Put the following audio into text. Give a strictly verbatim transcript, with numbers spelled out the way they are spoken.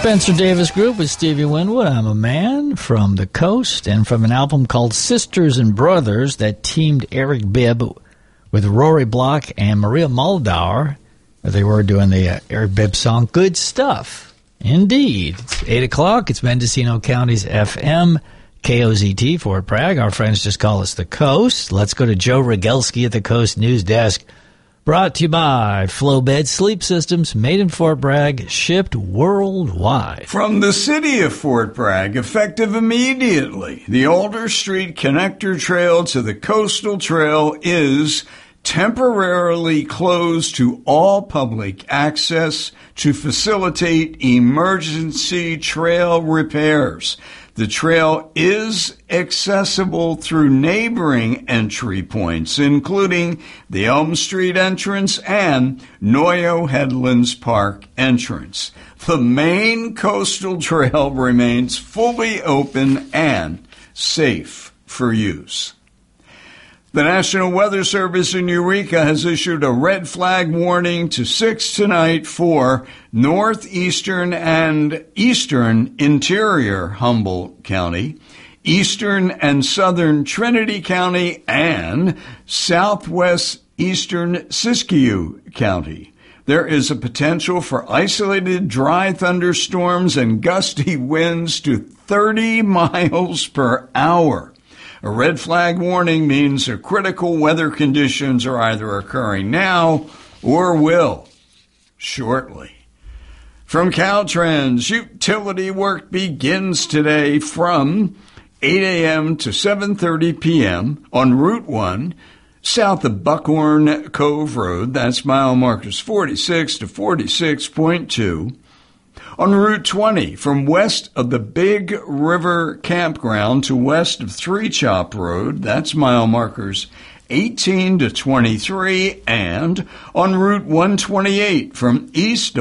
Spencer Davis Group with Stevie Winwood. I'm a Man from the Coast, and from an album called Sisters and Brothers that teamed Eric Bibb with Rory Block and Maria Muldaur. They were doing the uh, Eric Bibb song, Good Stuff. Indeed. It's eight o'clock. It's Mendocino County's F M, K O Z T, Fort Bragg. Our friends just call us the Coast. Let's go to Joe Rogelski at the Coast News Desk. Brought to you by Flowbed Sleep Systems, made in Fort Bragg, shipped worldwide. From the city of Fort Bragg, effective immediately, the Alder Street Connector Trail to the Coastal Trail is temporarily closed to all public access to facilitate emergency trail repairs. The trail is accessible through neighboring entry points, including the Elm Street entrance and Noyo Headlands Park entrance. The main coastal trail remains fully open and safe for use. The National Weather Service in Eureka has issued a red flag warning to six tonight for northeastern and eastern interior Humboldt County, eastern and southern Trinity County, and southwest eastern Siskiyou County. There is a potential for isolated dry thunderstorms and gusty winds to thirty miles per hour. A red flag warning means that critical weather conditions are either occurring now or will shortly. From Caltrans, utility work begins today from eight a.m. to seven thirty p.m. on Route one, south of Buckhorn Cove Road. That's mile markers forty-six to forty-six point two. On Route twenty, from west of the Big River Campground to west of Three Chop Road, that's mile markers eighteen to twenty-three, and on Route one twenty-eight, from east of